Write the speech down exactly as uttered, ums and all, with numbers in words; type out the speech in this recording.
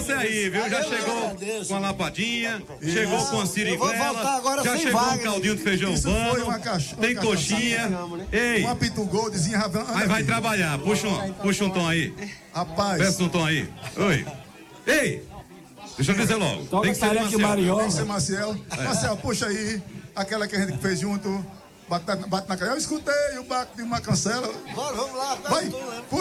você aí, viu? Já chegou com a lapadinha, chegou com a siriguela, já chegou um caldinho de feijão urbano, tem coxinha. Ei, uma pitugoldezinha. Aí vai trabalhar, puxa um, puxa um tom aí. Rapaz. Peça um tom aí. Oi. Ei, deixa eu dizer logo. Tem que ser Maciel. Tem que ser Maciel. Marcel, puxa aí, aquela que a gente fez junto. Bate, bate na cara. Eu escutei o baque de uma cancela. Bora, vamos lá. Vai.